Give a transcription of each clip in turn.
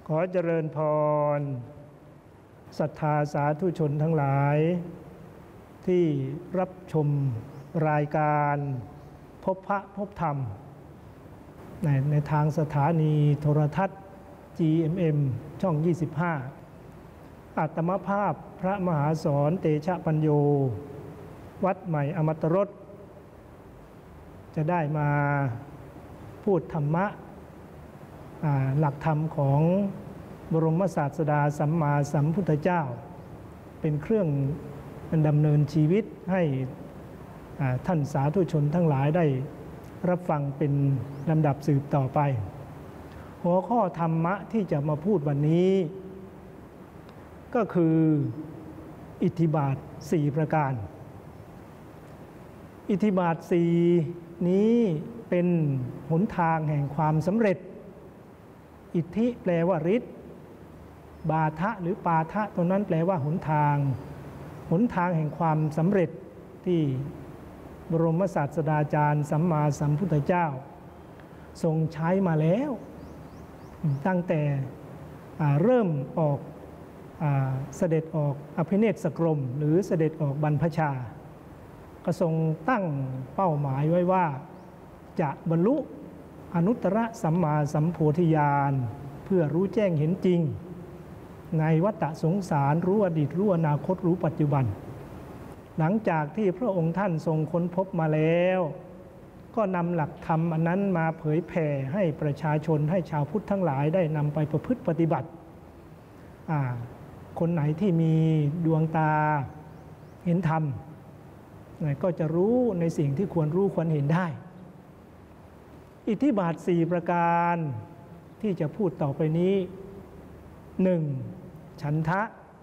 ขอเจริญพรศรัทธาสาธุชนทั้งหลายที่รับชมรายการพบพระพบธรรมในทางสถานีโทรทัศน์ GMM ช่อง 25 อาตมภาพพระมหาสอนเตชะปัญโยวัดใหม่อมตรสจะได้มาพูดธรรมะหลักธรรมของบรมศาสดาสัมมาสัมพุทธเจ้าเป็นเครื่องดำเนินชีวิตให้ท่านสาธุชนทั้งหลายได้รับฟังเป็นลำดับสืบต่อไปหัวข้อธรรมะที่จะมาพูดวันนี้ก็คืออิทธิบาท4ประการอิทธิบาท4นี้เป็นหนทางแห่งความสำเร็จอิทธิแปลว่าฤทธิ์บาทะหรือปาทะตัวนั้นแปลว่าหนทางแห่งความสำเร็จที่บรมศาสดาจารย์สัมมาสัมพุทธเจ้าทรงใช้มาแล้วตั้งแต่เริ่มออกเสด็จออกอภิเนศกรมหรือเสด็จออกบรรพชาก็ทรงตั้งเป้าหมายไว้ว่าจะบรรลุอนุตตรสัมมาสัมโพธิญาณเพื่อรู้แจ้งเห็นจริงในวัฏสงสารรู้อดีตรู้อนาคตรู้ปัจจุบันหลังจากที่พระองค์ท่านทรงค้นพบมาแล้วก็นำหลักธรรมอันนั้นมาเผยแผ่ให้ประชาชนให้ชาวพุทธทั้งหลายได้นำไปประพฤติปฏิบัติคนไหนที่มีดวงตาเห็นธรรมก็จะรู้ในสิ่งที่ควรรู้ควรเห็นได้อิทธิบาท4ประการที่จะพูดต่อไปนี้ 1. ฉันทะ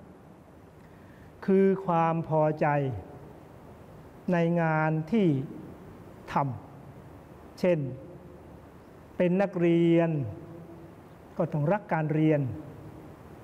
คือความพอใจในงานที่ทำเช่นเป็นนักเรียนก็ต้องรักการเรียน